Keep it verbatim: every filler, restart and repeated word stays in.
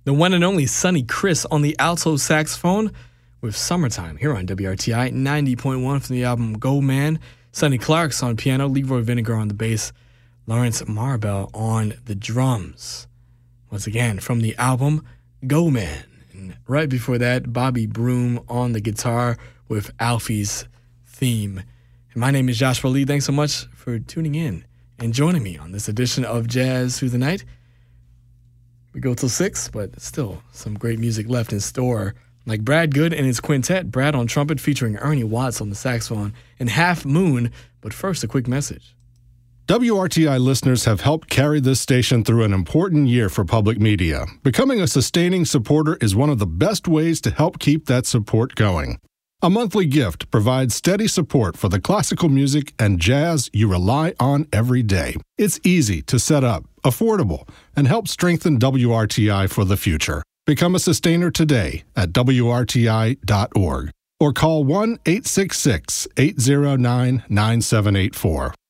The one and only Sonny Chris on the alto saxophone with Summertime here on W R T I ninety point one from the album Go Man. Sonny Clarks on piano, Leroy Vinegar on the bass, Lawrence Marabell on the drums. Once again, from the album Go Man. And right before that, Bobby Broom on the guitar with Alfie's theme. And my name is Joshua Lee. Thanks so much for tuning in and joining me on this edition of Jazz Through the Night. We go till six, but still some great music left in store. Like Brad Good and his quintet, Brad on trumpet featuring Ernie Watts on the saxophone, and Half Moon. But first, a quick message. W R T I listeners have helped carry this station through an important year for public media. Becoming a sustaining supporter is one of the best ways to help keep that support going. A monthly gift provides steady support for the classical music and jazz you rely on every day. It's easy to set up, affordable, and help strengthen W R T I for the future. Become a sustainer today at W R T I dot org or call one eight six six, eight zero nine, nine seven eight four.